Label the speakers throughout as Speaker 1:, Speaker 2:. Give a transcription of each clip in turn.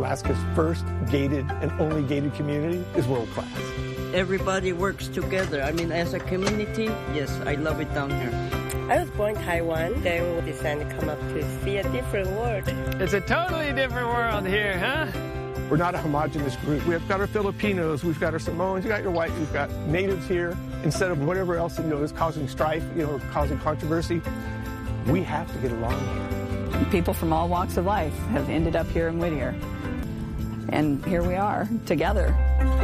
Speaker 1: Alaska's first gated and only gated community, is world class.
Speaker 2: Everybody works together. I mean, as a community, yes, I love it down here.
Speaker 3: I was born in Taiwan, then we decided to come up to see a different world.
Speaker 4: It's a totally different world here, huh?
Speaker 1: We're not a homogenous group. We've got our Filipinos, we've got our Samoans, we've got your white, we've got natives here. Instead of whatever else, is causing strife, or causing controversy, we have to get along here.
Speaker 5: People from all walks of life have ended up here in Whittier. And here we are, together.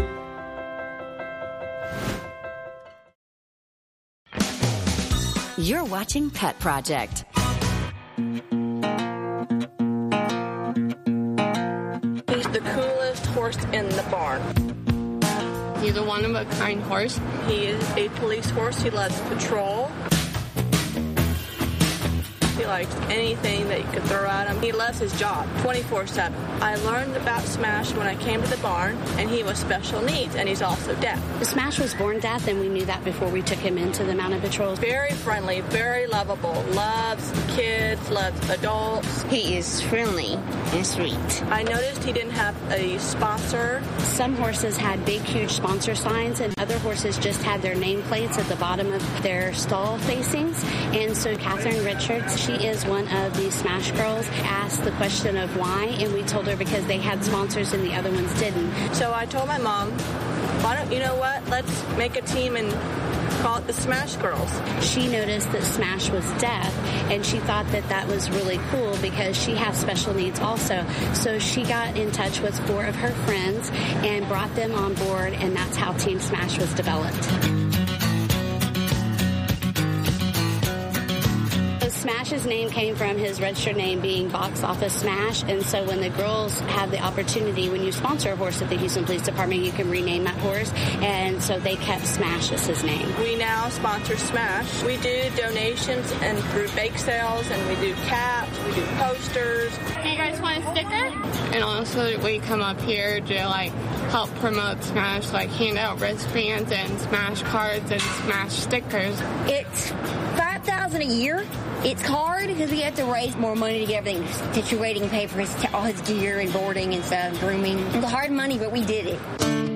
Speaker 6: You're watching Pet Project.
Speaker 7: He's the coolest horse in the barn.
Speaker 8: He's a one-of-a-kind horse.
Speaker 7: He is a police horse. He loves patrol. He likes anything that you could throw at him. He loves his job 24/7. I learned about Smash when I came to the barn, and he was special needs, and he's also deaf.
Speaker 9: Smash was born deaf, and we knew that before we took him into the Mounted Patrol.
Speaker 7: Very friendly, very lovable, loves kids, loves adults.
Speaker 10: He is friendly and sweet.
Speaker 7: I noticed he didn't have a sponsor.
Speaker 9: Some horses had big, huge sponsor signs, and other horses just had their nameplates at the bottom of their stall facings. And so Catherine Richards, she is one of the Smash girls, asked the question of why, and we told her because they had sponsors and the other ones didn't.
Speaker 7: So I told my mom, why don't, let's make a team and call it the Smash Girls.
Speaker 9: She noticed that Smash was deaf, and she thought that that was really cool because she has special needs also. So she got in touch with 4 of her friends and brought them on board, and that's how Team Smash was developed. Smash's name came from his registered name being Box Office Smash, and so when the girls had the opportunity, when you sponsor a horse at the Houston Police Department, you can rename that horse, and so they kept Smash as his name.
Speaker 7: We now sponsor Smash. We do donations and through bake sales, and we do caps, we do posters.
Speaker 8: Do you guys want a sticker? And also we come up here to help promote Smash, hand out wristbands and Smash cards and Smash stickers.
Speaker 10: It's $5,000 a year. It's hard because we have to raise more money to get everything situated and pay for all his gear and boarding and stuff, grooming. It's hard money, but we did it.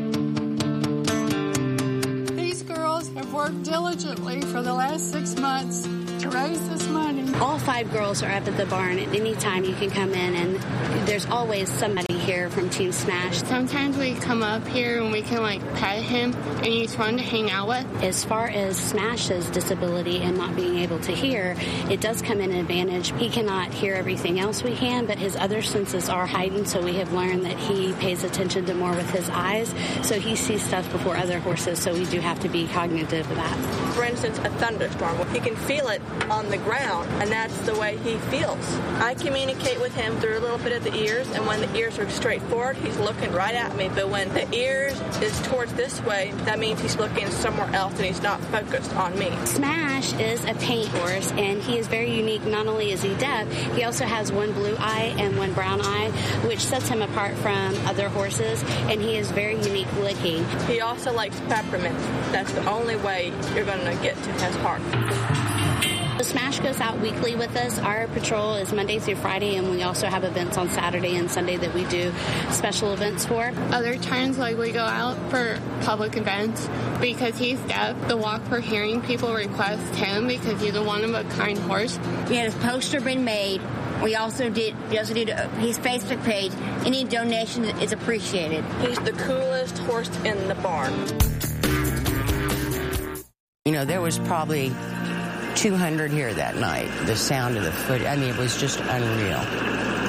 Speaker 8: These girls have worked diligently for the last 6 months to raise this money.
Speaker 9: All 5 girls are up at the barn at any time you can come in, and there's always somebody here from Team Smash.
Speaker 8: Sometimes we come up here and we can pet him, and he's fun to hang out with.
Speaker 9: As far as Smash's disability and not being able to hear, it does come in an advantage. He cannot hear everything else we can, but his other senses are heightened, so we have learned that he pays attention to more with his eyes, so he sees stuff before other horses, so we do have to be cognitive of that.
Speaker 7: For instance, a thunderstorm. He can feel it on the ground, and that's the way he feels. I communicate with him through a little bit of the ears, and when the ears are straight forward, he's looking right at me, but when the ears is towards this way, that means he's looking somewhere else and he's not focused on me.
Speaker 9: Smash is a paint horse, and he is very unique. Not only is he deaf, he also has one blue eye and one brown eye, which sets him apart from other horses, and he is very unique looking.
Speaker 7: He also likes peppermint. That's the only way you're going to get to his heart.
Speaker 9: The Smash goes out weekly with us. Our patrol is Monday through Friday, and we also have events on Saturday and Sunday that we do special events for.
Speaker 8: Other times, we go out for public events because he's deaf. The Walk for Hearing people request him because he's a one-of-a-kind horse.
Speaker 10: We had a poster been made. We also did his Facebook page. Any donation is appreciated.
Speaker 7: He's the coolest horse in the barn.
Speaker 11: There was probably 200 here that night. The sound of the foot, it was just unreal.